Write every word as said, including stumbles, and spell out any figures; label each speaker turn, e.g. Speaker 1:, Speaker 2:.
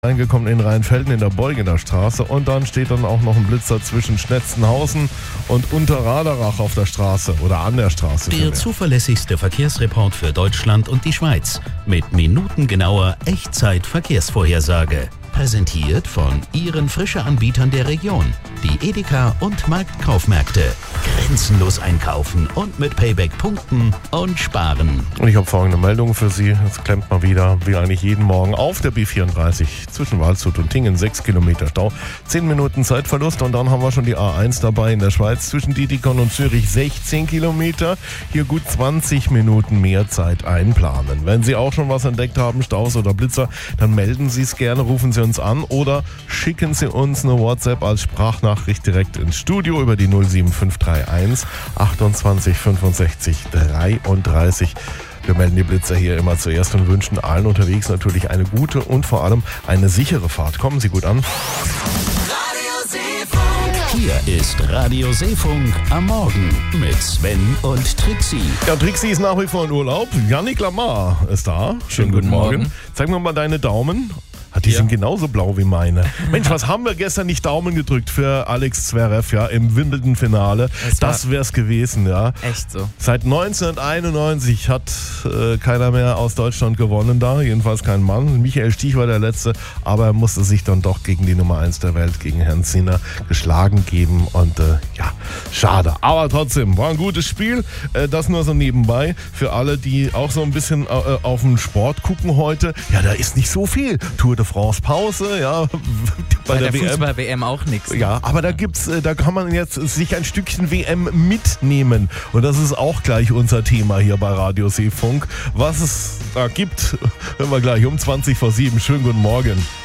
Speaker 1: Reingekommen in Rheinfelden in der Beugener Straße und dann steht dann auch noch ein Blitzer zwischen Schnetzenhausen und Unterraderach auf der Straße oder an der Straße.
Speaker 2: Der zuverlässigste Verkehrsreport für Deutschland und die Schweiz mit minutengenauer Echtzeit-Verkehrsvorhersage. Präsentiert von Ihren Frische-Anbietern der Region, die Edeka und Marktkaufmärkte. Grenzenlos einkaufen und mit Payback punkten und sparen.
Speaker 1: Und ich habe folgende Meldung für Sie. Es klemmt mal wieder, wie eigentlich jeden Morgen, auf der B vierunddreißig zwischen Waldshut und Tingen. sechs Kilometer Stau, zehn Minuten Zeitverlust und dann haben wir schon die A eins dabei in der Schweiz zwischen Dietikon und Zürich. sechzehn Kilometer, hier gut zwanzig Minuten mehr Zeit einplanen. Wenn Sie auch schon was entdeckt haben, Staus oder Blitzer, dann melden Sie es gerne, rufen Sie uns an oder schicken Sie uns eine WhatsApp als Sprachnachricht direkt ins Studio über die null sieben fünf drei eins achtundzwanzig fünfundsechzig dreiunddreißig. Wir melden die Blitzer hier immer zuerst und wünschen allen unterwegs natürlich eine gute und vor allem eine sichere Fahrt. Kommen Sie gut an.
Speaker 2: Hier ist Radio Seefunk am Morgen mit Sven und Trixie.
Speaker 1: Ja, Trixie ist nach wie vor in Urlaub. Yannick Lamar ist da. Schönen guten, guten Morgen. Morgen. Zeig mir mal deine Daumen. Die ja. sind genauso blau wie meine. Mensch, was haben wir gestern nicht Daumen gedrückt für Alex Zverev, ja, im Wimbledon-Finale. Das wär's gewesen, ja.
Speaker 3: Echt so.
Speaker 1: Seit neunzehnhunderteinundneunzig hat äh, keiner mehr aus Deutschland gewonnen da, jedenfalls kein Mann. Michael Stich war der Letzte, aber er musste sich dann doch gegen die Nummer eins der Welt, gegen Herrn Sinner, geschlagen geben und äh, ja, schade. Aber trotzdem, war ein gutes Spiel. Äh, das nur so nebenbei für alle, die auch so ein bisschen äh, auf den Sport gucken heute. Ja, da ist nicht so viel. Tour de France Pause, ja, bei,
Speaker 3: bei
Speaker 1: der,
Speaker 3: der Fußball-W M auch nichts.
Speaker 1: Ja, aber da gibt's, da kann man jetzt sich ein Stückchen W M mitnehmen und das ist auch gleich unser Thema hier bei Radio Seefunk. Was es da gibt, hören wir gleich um zwanzig vor sieben. Schönen guten Morgen.